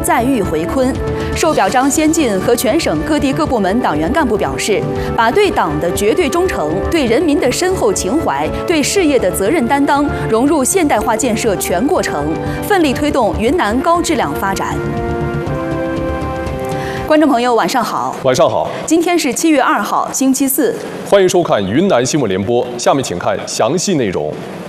再遇回昆。受表彰先进和全省各地各部门党员干部表示，把对党的绝对忠诚、对人民的深厚情怀、对事业的责任担当融入现代化建设全过程，奋力推动云南高质量发展。观众朋友，晚上好。 晚上好。 今天是7月2号，星期四。 欢迎收看云南新闻联播，下面请看详细内容。